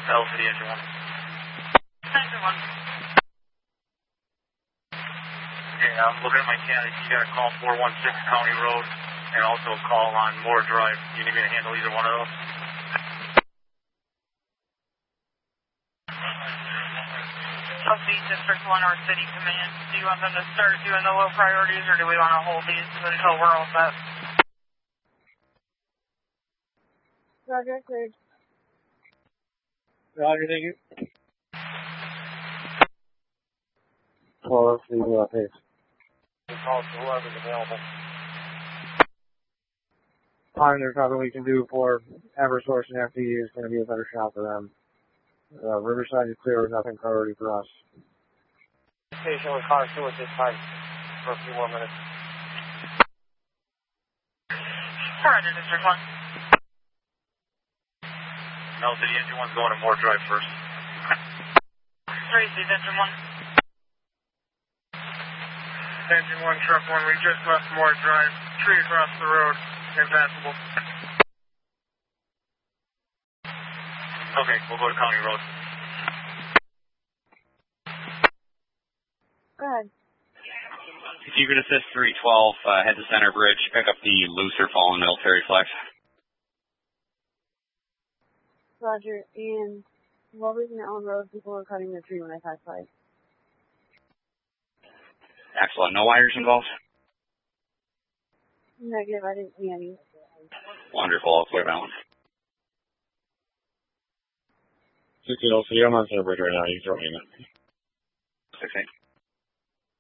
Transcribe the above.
L City Engine 1. Engine 1. Okay, I'm looking at my candidate. You got to call 416 County Road and also call on Moore Drive. Do you need me to handle either one of those? Chelsea District 1 or City Command. Do you want them to start doing the low priorities or do we want to hold these until we're all set? Roger, cleared. Roger, thank you. Well, let's see the pace. Call to whoever's available. There's nothing we can do for Eversource and FDE is going to be a better shot for them. Riverside is clear with nothing priority for us. Station with car 2 at this time for a few more minutes. Roger, District 1. L City Engine 1's going to Moore Drive first. Tracy, Engine 1. Engine 1, Truck 1, we just left Moore Drive. Tree across the road, impassable. Okay, we'll go to County Road. Go ahead. If you could assist 312, head to Center Bridge, pick up the looser fallen military flex. Roger, and Lovers and Allen Road, people were cutting the tree when I passed by. Excellent. No wires involved? Negative, I didn't see any. Wonderful. I'll clear balance. 60 LC, I'm on Center Bridge right now. You can throw me in there. 6-8.